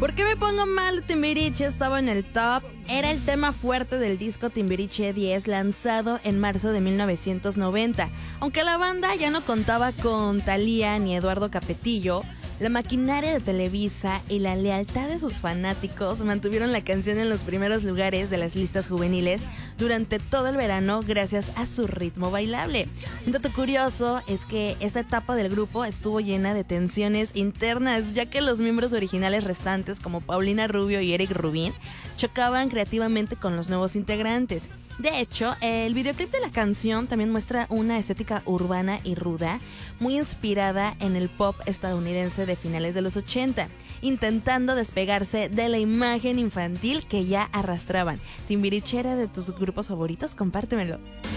¿Por qué me pongo mal? Timbiriche estaba en el top. Era el tema fuerte del disco Timbiriche 10, lanzado en marzo de 1990. Aunque la banda ya no contaba con Thalía ni Eduardo Capetillo, la maquinaria de Televisa y la lealtad de sus fanáticos mantuvieron la canción en los primeros lugares de las listas juveniles durante todo el verano gracias a su ritmo bailable. Un dato curioso es que esta etapa del grupo estuvo llena de tensiones internas, ya que los miembros originales restantes como Paulina Rubio y Eric Rubin chocaban creativamente con los nuevos integrantes. De hecho, el videoclip de la canción también muestra una estética urbana y ruda, muy inspirada en el pop estadounidense de finales de los 80, intentando despegarse de la imagen infantil que ya arrastraban. Timbiriche era de tus grupos favoritos, compártemelo.